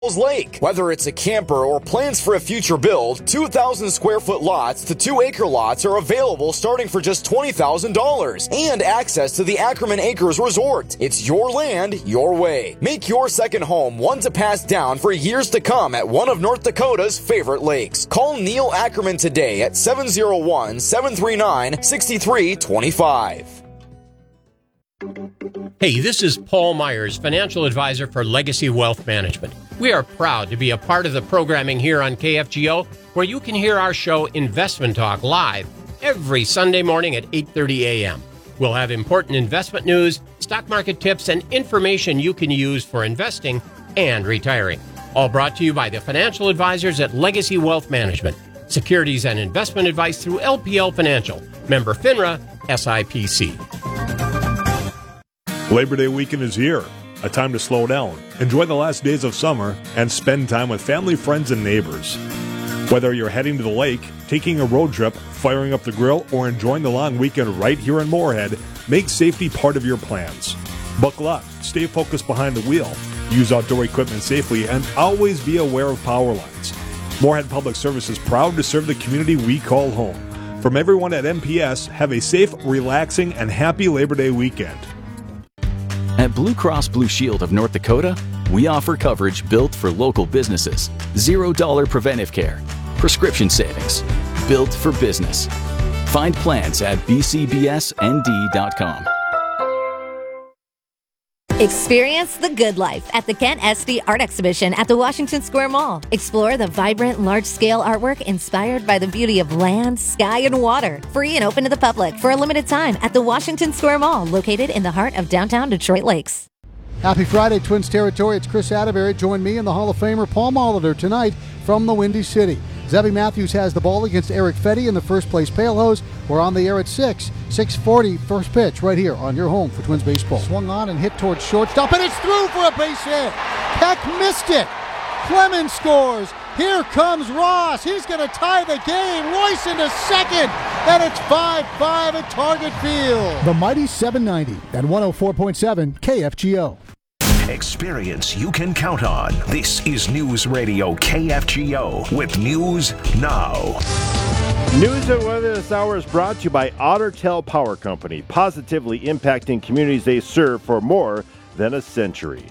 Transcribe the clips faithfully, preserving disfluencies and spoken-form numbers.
Lake. Whether it's a camper or plans for a future build, two thousand square foot lots to two acre lots are available starting for just twenty thousand dollars and access to the Ackerman Acres Resort. It's your land, your way. Make your second home one to pass down for years to come at one of North Dakota's favorite lakes. Call Neil Ackerman today at seven oh one, seven three nine, six three two five. Hey, this is Paul Myers, financial advisor for Legacy Wealth Management. We are proud to be a part of the programming here on K F G O, where you can hear our show Investment Talk live every Sunday morning at eight thirty a.m. We'll have important investment news, stock market tips, and information you can use for investing and retiring. All brought to you by the financial advisors at Legacy Wealth Management. Securities and investment advice through L P L Financial. Member FINRA, S I P C. Labor Day weekend is here. A time to slow down, enjoy the last days of summer, and spend time with family, friends, and neighbors. Whether you're heading to the lake, taking a road trip, firing up the grill, or enjoying the long weekend right here in Moorhead, make safety part of your plans. Buckle up, stay focused behind the wheel, use outdoor equipment safely, and always be aware of power lines. Moorhead Public Service is proud to serve the community we call home. From everyone at M P S, have a safe, relaxing, and happy Labor Day weekend. At Blue Cross Blue Shield of North Dakota, we offer coverage built for local businesses. Zero dollar preventive care, prescription savings, built for business. Find plans at b c b s n d dot com. Experience the good life at the Kent Esty Art Exhibition at the Washington Square Mall. Explore the vibrant, large-scale artwork inspired by the beauty of land, sky, and water. Free and open to the public for a limited time at the Washington Square Mall, located in the heart of downtown Detroit Lakes. Happy Friday, Twins territory. It's Chris Atterbury. Join me and the Hall of Famer Paul Molitor tonight from the Windy City. Zebby Matthews has the ball against Eric Fetty in the first place Palehose. We're on the air at six. six forty, first pitch right here on your home for Twins baseball. Swung on and hit towards shortstop, and it's through for a base hit. Peck missed it. Clemens scores. Here comes Ross. He's going to tie the game. Royce into second, and it's five five at Target Field. The mighty seven ninety and one oh four point seven K F G O. Experience you can count on. This is News Radio K F G O with News Now. News and weather this hour is brought to you by Otter Tail Power Company, positively impacting communities they serve for more than a century.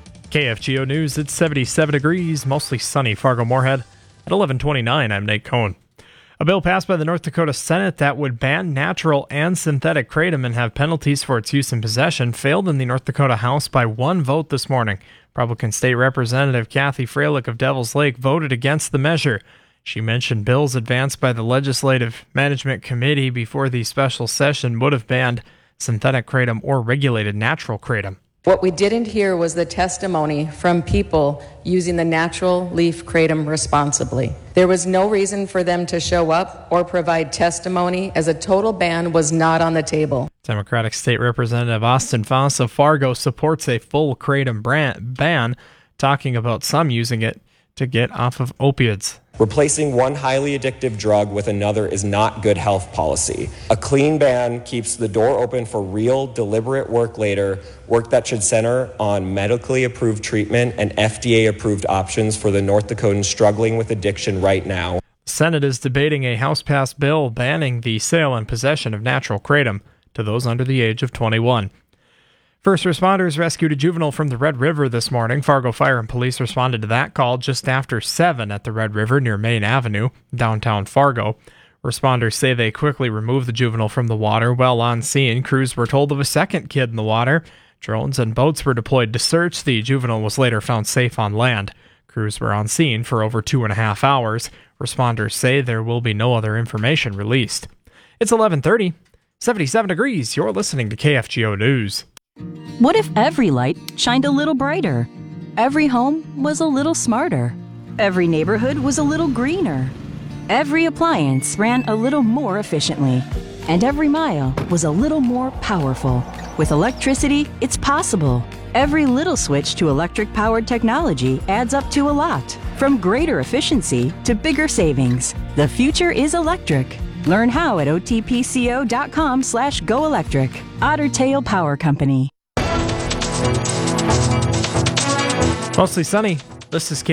K F G O News, it's seventy-seven degrees, mostly sunny, Fargo-Moorhead. At eleven twenty-nine, I'm Nate Cohn. A bill passed by the North Dakota Senate that would ban natural and synthetic kratom and have penalties for its use and possession failed in the North Dakota House by one vote this morning. Republican State Representative Kathy Freilich of Devils Lake voted against the measure. She mentioned bills advanced by the Legislative Management Committee before the special session would have banned synthetic kratom or regulated natural kratom. What we didn't hear was the testimony from people using the natural leaf kratom responsibly. There was no reason for them to show up or provide testimony, as a total ban was not on the table. Democratic State Representative Austin Foss of Fargo supports a full kratom brand ban, talking about some using it to get off of opiates. Replacing one highly addictive drug with another is not good health policy. A clean ban keeps the door open for real, deliberate work later, work that should center on medically approved treatment and F D A-approved options for the North Dakotans struggling with addiction right now. The Senate is debating a House-passed bill banning the sale and possession of natural kratom to those under the age of twenty-one. First responders rescued a juvenile from the Red River this morning. Fargo Fire and Police responded to that call just after seven at the Red River near Main Avenue, downtown Fargo. Responders say they quickly removed the juvenile from the water. While on scene, crews were told of a second kid in the water. Drones and boats were deployed to search. The juvenile was later found safe on land. Crews were on scene for over two and a half hours. Responders say there will be no other information released. It's eleven thirty, seventy-seven degrees. You're listening to K F G O News. What if every light shined a little brighter? Every home was a little smarter. Every neighborhood was a little greener. Every appliance ran a little more efficiently. And every mile was a little more powerful. With electricity, it's possible. Every little switch to electric-powered technology adds up to a lot. From greater efficiency to bigger savings. The future is electric. Learn how at otpco.com slash go electric. Otter Tail Power Company. Mostly sunny. This is